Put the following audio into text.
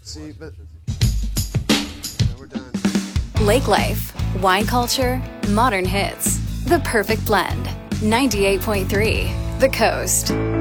See, but no, we're done. Lake life, wine culture, modern hits. The perfect blend. 98.3 The Coast.